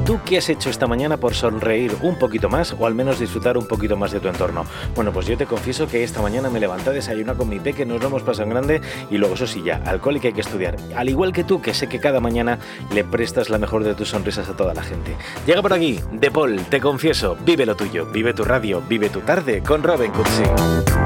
¿Tú qué has hecho esta mañana por sonreír un poquito más o al menos disfrutar un poquito más de tu entorno? Bueno, pues yo te confieso que esta mañana me levanté a desayunar con mi peque, nos lo hemos pasado en grande y luego eso sí ya, alcohol y que hay que estudiar. Al igual que tú, que sé que cada mañana le prestas la mejor de tus sonrisas a toda la gente. Llega por aquí, De Paul, te confieso, vive lo tuyo, vive tu radio, vive tu tarde con Robin Cooksey.